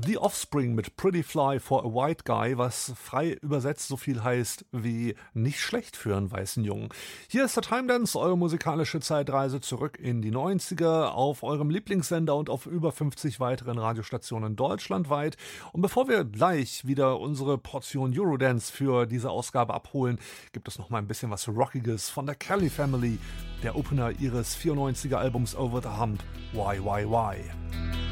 The Offspring mit Pretty Fly for a White Guy, was frei übersetzt so viel heißt wie nicht schlecht für einen weißen Jungen. Hier ist der Time Dance, eure musikalische Zeitreise zurück in die 90er auf eurem Lieblingssender und auf über 50 weiteren Radiostationen deutschlandweit. Und bevor wir gleich wieder unsere Portion Eurodance für diese Ausgabe abholen, gibt es noch mal ein bisschen was Rockiges von der Kelly Family, der Opener ihres 94er Albums Over the Hump, Why, Why, Why.